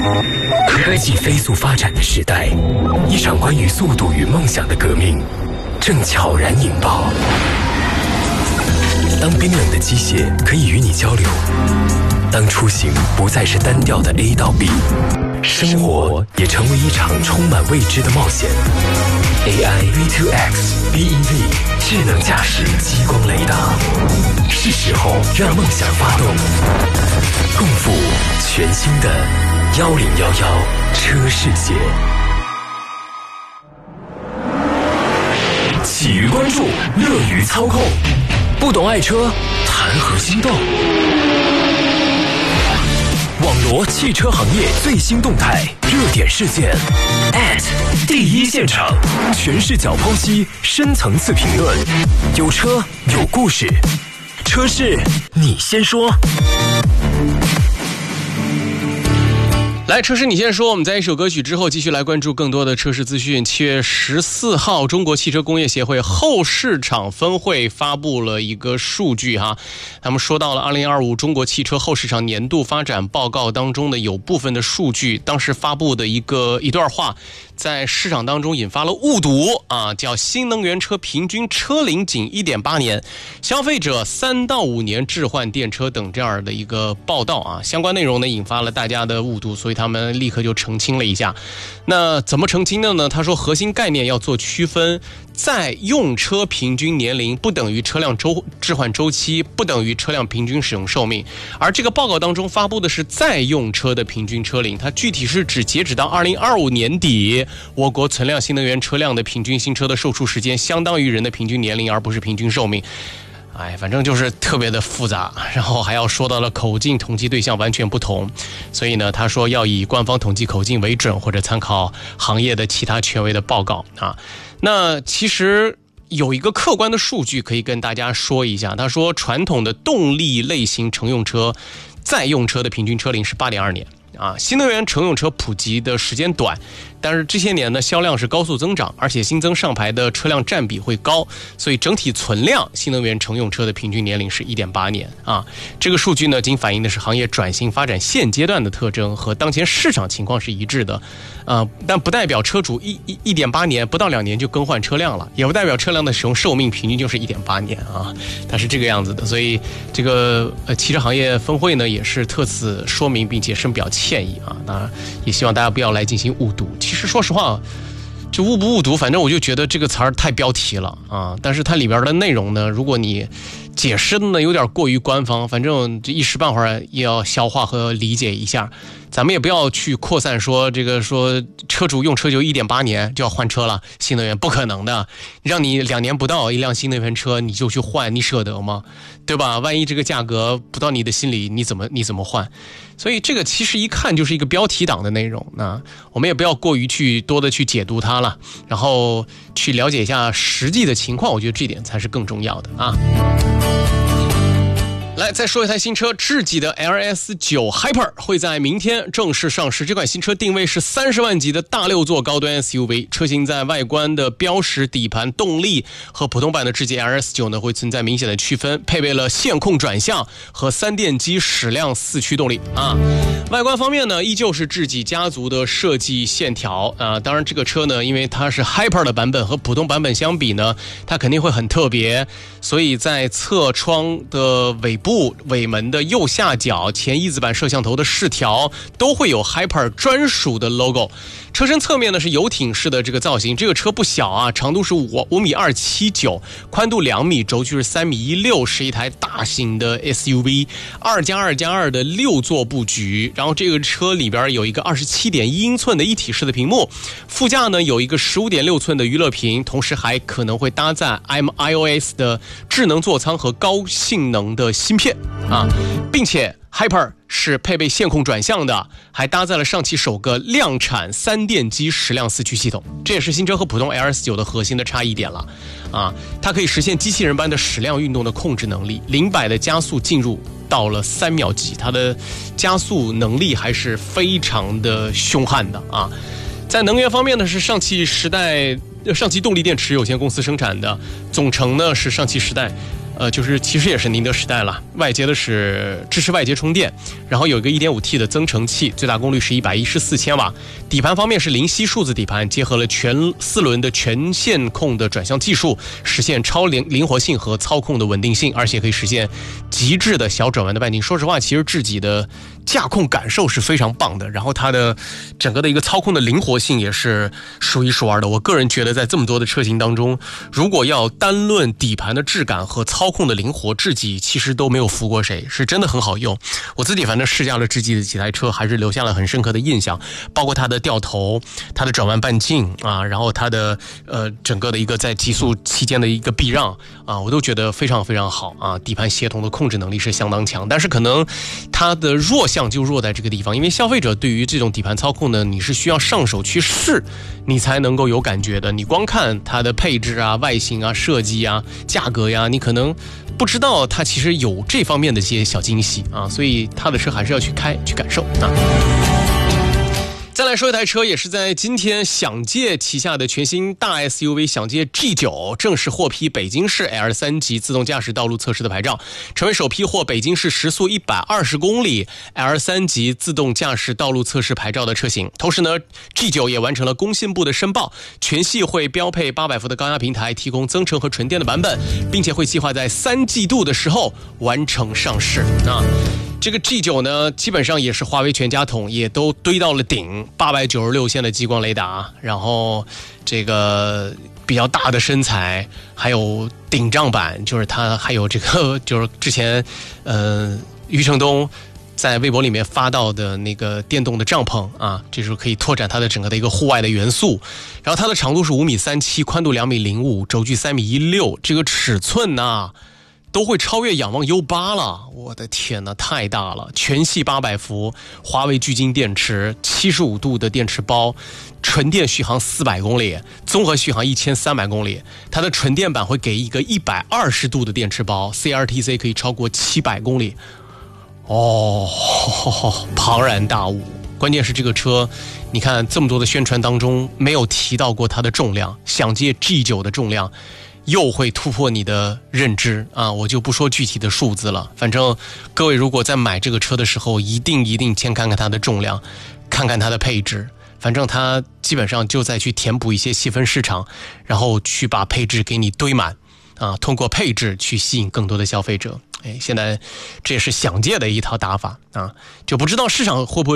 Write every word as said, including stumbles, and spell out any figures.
科技飞速发展的时代，一场关于速度与梦想的革命正悄然引爆。当冰冷的机械可以与你交流，当出行不再是单调的 A 到 B， 生活也成为一场充满未知的冒险。A I V 二 X B E V 智能驾驶激光雷达，是时候让梦想发动，共赴全新的幺零幺幺车世界。喜于关注，乐于操控，不懂爱车，谈何心动？网罗汽车行业最新动态、热点事件 at 第一现场，全视角剖析，深层次评论，有车有故事，车事你先说。 来，车市你先说。我们在一首歌曲之后继续来关注更多的车市资讯。七月十四号，中国汽车工业协会后市场分会发布了一个数据哈，他们说到了二零二五中国汽车后市场年度发展报告当中的有部分的数据，当时发布的一个一段话，在市场当中引发了误读啊，叫新能源车平均车龄仅 一点八年，消费者三到五年置换电车等这样的一个报道啊，相关内容呢引发了大家的误读，所以他们立刻就澄清了一下。那怎么澄清的呢？他说核心概念要做区分，在用车平均年龄不等于车辆周置换周期，不等于车辆平均使用寿命，而这个报告当中发布的是在用车的平均车龄，它具体是指截止到二零二五年底，我国存量新能源车辆的平均新车的售出时间相当于人的平均年龄，而不是平均寿命。哎，反正就是特别的复杂，然后还要说到了口径统计对象完全不同，所以呢，他说要以官方统计口径为准，或者参考行业的其他权威的报告啊。那其实有一个客观的数据可以跟大家说一下，他说传统的动力类型乘用车在用车的平均车龄是 八点二年啊，新能源乘用车普及的时间短，但是这些年呢销量是高速增长，而且新增上牌的车辆占比会高，所以整体存量新能源乘用车的平均年龄是 一点八年啊。这个数据呢仅反映的是行业转型发展现阶段的特征，和当前市场情况是一致的，呃，但不代表车主一一一点八年不到两年就更换车辆了，也不代表车辆的使用寿命平均就是 一点八年啊，它是这个样子的。所以这个呃汽车行业分会呢也是特此说明并且深表歉意啊，当然也希望大家不要来进行误读。其实说实话，这误不误读，反正我就觉得这个词儿太标题了啊！但是它里边的内容呢，如果你解释的呢有点过于官方，反正这一时半会儿也要消化和理解一下。咱们也不要去扩散说这个说车主用车就 一点八年就要换车了，新能源不可能的，让你两年不到一辆新能源车你就去换，你舍得吗？对吧？万一这个价格不到你的心里，你怎么你怎么换？所以这个其实一看就是一个标题党的内容，那我们也不要过于去多的去解读它了，然后去了解一下实际的情况，我觉得这点才是更重要的啊。来，再说一台新车，智己的 L S 九 Hyper 会在明天正式上市。这款新车定位是三十万级的大六座高端 S U V， 车型在外观的标识、底盘、动力和普通版的智己 L S 九 呢会存在明显的区分，配备了线控转向和三电机矢量四驱动力啊。外观方面呢，依旧是智己家族的设计线条啊。当然，这个车呢，因为它是 Hyper 的版本，和普通版本相比呢，它肯定会很特别，所以在侧窗的尾部、尾门的右下角、前翼子板摄像头的饰条都会有 Hyper 专属的 logo。车身侧面呢是游艇式的这个造型，这个车不小啊，长度是五五米二七九，宽度两米，轴距是三米一六，是一台大型的 S U V， 二加二加二的六座布局。然后这个车里边有一个二十七点一英寸的一体式的屏幕，副驾呢有一个十五点六寸的娱乐屏，同时还可能会搭载 iOS 的智能座舱和高性能的芯片啊，并且 Hyper 是配备线控转向的，还搭载了上汽首个量产三电机矢量四驱系统，这也是新车和普通 L S 九 的核心的差异点了啊！它可以实现机器人般的矢量运动的控制能力，零百的加速进入到了三秒级，它的加速能力还是非常的凶悍的啊！在能源方面呢，是上汽时代上汽动力电池有限公司生产的，总成呢是上汽时代。 呃，就是其实也是宁德时代了，外接的是支持外接充电，然后有一个 一点五 T 的增程器，最大功率是一百一十四千瓦。底盘方面是灵犀数字底盘，结合了全四轮的全线控的转向技术，实现超灵灵活性和操控的稳定性，而且可以实现极致的小转弯的半径。说实话，其实智己的驾控感受是非常棒的，然后它的整个的一个操控的灵活性也是数一数二的。我个人觉得在这么多的车型当中，如果要单论底盘的质感和操控的灵活，智己其实都没有服过谁，是真的很好用。我自己反正试驾了智己的几台车，还是留下了很深刻的印象，包括它的掉头、它的转弯半径啊，然后它的呃整个的一个在极速期间的一个避让啊，我都觉得非常非常好啊。底盘协同的控制能力是相当强，但是可能它的弱项就弱在这个地方，因为消费者对于这种底盘操控呢，你是需要上手去试，你才能够有感觉的。你光看它的配置啊、外形啊、设计啊、价格呀，你可能不知道它其实有这方面的一些小惊喜啊，所以它的车还是要去开去感受啊。再来说一台车，也是在今天享界旗下的全新大 S U V 享界 G 九 正式获批北京市 L 三 级自动驾驶道路测试的牌照，成为首批获北京市时速一百二十公里 L 三 级自动驾驶道路测试牌照的车型。同时呢 G 九 也完成了工信部的申报，全系会标配八百伏的高压平台，提供增程和纯电的版本，并且会计划在三季度的时候完成上市。那这个 G 九 呢，基本上也是华为全家桶，也都堆到了顶，八百九十六线的激光雷达，然后这个比较大的身材，还有顶帐版，就是它还有这个就是之前呃余承东在微博里面发到的那个电动的帐篷啊，这时候可以拓展它的整个的一个户外的元素。然后它的长度是五米三七，宽度两米零五，轴距三米一六，这个尺寸呢、啊都会超越仰望 U 八 了，我的天哪，太大了！全系八百伏，华为聚晶电池，七十五度的电池包，纯电续航四百公里，综合续航一千三百公里。它的纯电版会给一个一百二十度的电池包 ，C R T C 可以超过七百公里。哦，庞然大物。关键是这个车，你看这么多的宣传当中没有提到过它的重量，享界 G 九 的重量又会突破你的认知啊！我就不说具体的数字了，反正各位如果在买这个车的时候，一定一定先看看它的重量，看看它的配置，反正它基本上就在去填补一些细分市场，然后去把配置给你堆满啊，通过配置去吸引更多的消费者。哎，现在这也是享界的一套打法啊，就不知道市场会不会